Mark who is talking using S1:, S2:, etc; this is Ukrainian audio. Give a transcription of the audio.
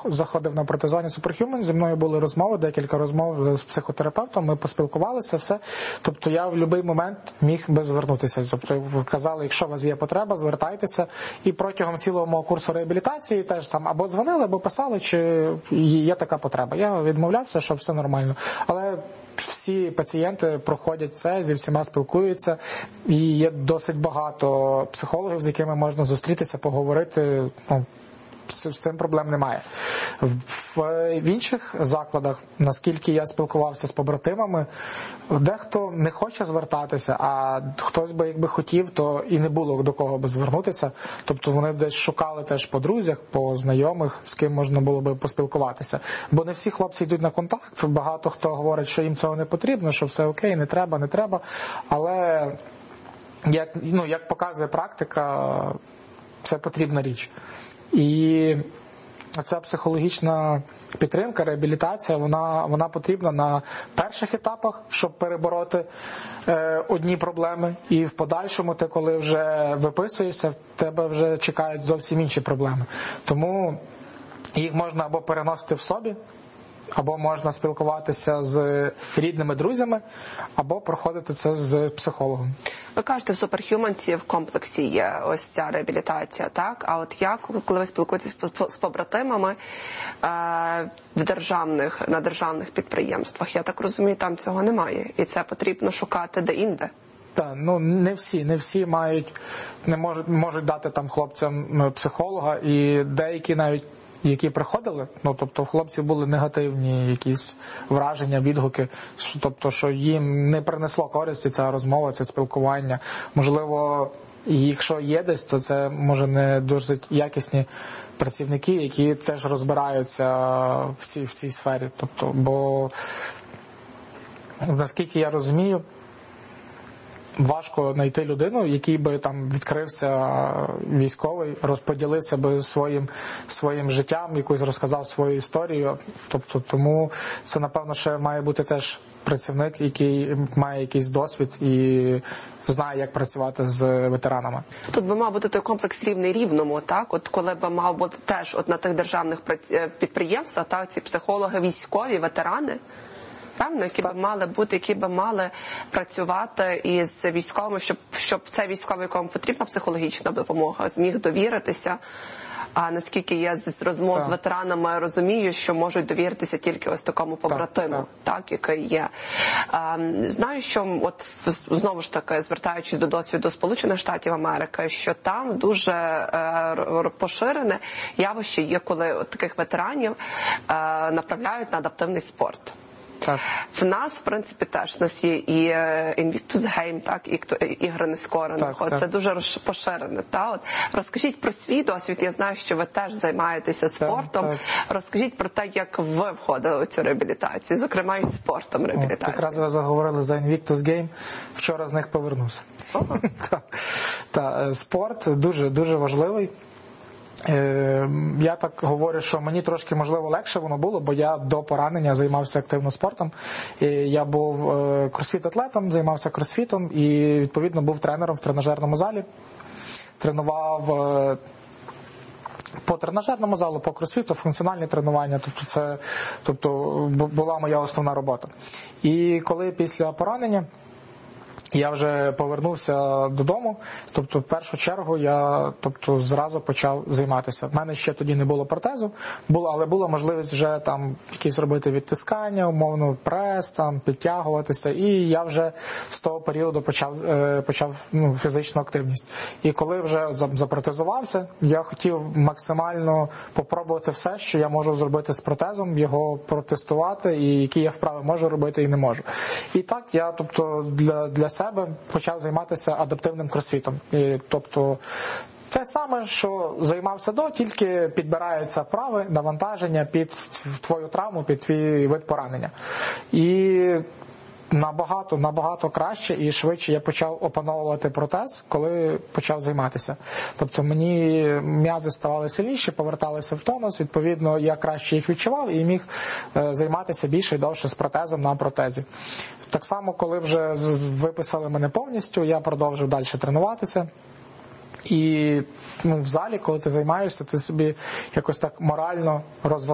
S1: заходив на протезування Superhuman, зі мною були розмови, декілька розмов з психотерапевтом, ми поспілкувалися, все. Тобто я в будь-який момент міг би звернутися. Тобто казали, якщо у вас є потреба, звертайтеся. І протягом цілого мого курсу реабілітації теж там або дзвонили, або писали, чи є така потреба. Я відмовлявся, що все нормально. Але всі пацієнти проходять це, зі всіма спілкуються, і є досить багато психологів, з якими можна зустрітися, поговорити. З цим проблем немає. В інших закладах, наскільки я спілкувався з побратимами, дехто не хоче звертатися, а хтось би, якби хотів, то і не було до кого би звернутися. Тобто вони десь шукали теж по друзях, по знайомих, з ким можна було би поспілкуватися. Бо не всі хлопці йдуть на контакт, багато хто говорить, що їм цього не потрібно, що все окей, не треба. Але, як показує практика, це потрібна річ. І ця психологічна підтримка, реабілітація, вона потрібна на перших етапах, щоб перебороти одні проблеми. І в подальшому, ти коли вже виписуєшся, в тебе вже чекають зовсім інші проблеми. Тому їх можна або переносити в собі, або можна спілкуватися з рідними друзями, або проходити це з психологом.
S2: Ви кажете, в Superhuman в комплексі є ось ця реабілітація, так? А от як, коли ви спілкуєтесь з побратимами на державних підприємствах, я так розумію, там цього немає. І це потрібно шукати де-інде.
S1: Так, не всі можуть дати там хлопцям психолога, і деякі навіть, які приходили, тобто в хлопців були негативні якісь враження, відгуки, тобто, що їм не принесло користі ця розмова, це спілкування. Можливо, якщо є десь, то це, може, не досить якісні працівники, які теж розбираються в цій сфері. Тобто, бо, наскільки я розумію, важко знайти людину, який би там відкрився військовий, розподілився би своїм життям, якусь розказав свою історію. Тобто, тому це, напевно, ще має бути теж працівник, який має якийсь досвід і знає, як працювати з ветеранами.
S2: Тут би мав бути той комплекс рівний рівному, так? От коли би мав бути теж на тих державних підприємствах, так, ці психологи, військові, ветерани, правильно, які би мали працювати із військовими, щоб цей військовий, якому потрібна психологічна допомога, зміг довіритися. А наскільки я з розмов з ветеранами розумію, що можуть довіритися тільки ось такому побратиму, так, який є. Знаю, що от знову ж таки, звертаючись до досвіду Сполучених Штатів Америки, що там дуже поширене явище є, коли от таких ветеранів направляють на адаптивний спорт.
S1: Так.
S2: В нас, в принципі, теж у нас є і Invictus Game, так, і ігри нескорених. Це дуже поширене. От. Розкажіть про свій досвід. Я знаю, що ви теж займаєтеся спортом. Так. Розкажіть про те, як ви входили у цю реабілітацію, зокрема і спортом реабілітації.
S1: Якраз ви заговорили за Invictus Game. Вчора з них повернувся. Спорт дуже важливий. Я так говорю, що мені трошки, можливо, легше воно було, бо я до поранення займався активно спортом. Я був кросфіт-атлетом, займався кросфітом і, відповідно, був тренером в тренажерному залі. Тренував по тренажерному залу, по кросфіту, функціональні тренування, тобто була моя основна робота. І коли після поранення я вже повернувся додому, тобто в першу чергу я зразу почав займатися. В мене ще тоді не було протезу, але була можливість вже там якісь робити відтискання, умовно прес, там підтягуватися, і я вже з того періоду почав фізичну активність. І коли вже запротезувався, я хотів максимально попробувати все, що я можу зробити з протезом, його протестувати, і які я вправи можу робити і не можу. І так я, для себе почав займатися адаптивним кросфітом. Тобто те саме, що займався тільки підбираються вправи, навантаження під твою травму, під твій вид поранення. І набагато краще і швидше я почав опановувати протез, коли почав займатися. Тобто мені м'язи ставали сильніші, поверталися в тонус, відповідно я краще їх відчував і міг займатися більше і довше з протезом на протезі. Так само, коли вже виписали мене повністю, я продовжив далі тренуватися. І в залі, коли ти займаєшся, ти собі якось так морально розвантажуєш.